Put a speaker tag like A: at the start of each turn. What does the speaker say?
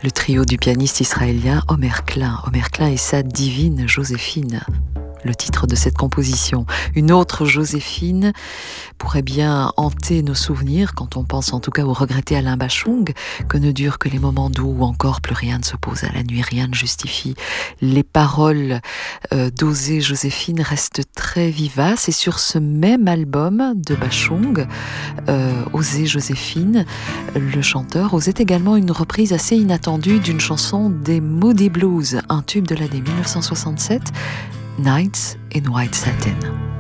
A: Le trio du pianiste israélien Omer Klein et sa divine Joséphine. Le titre de cette composition. Une autre Joséphine pourrait bien hanter nos souvenirs quand on pense en tout cas au regretté Alain Bachung, que ne durent que les moments doux ou encore plus rien ne s'oppose à la nuit, rien ne justifie. Les paroles d'Osée Joséphine restent très vivaces et sur ce même album de Bachung, Osée Joséphine, le chanteur osait également une reprise assez inattendue d'une chanson des Moody Blues, un tube de l'année 1967, Nights in White Satin.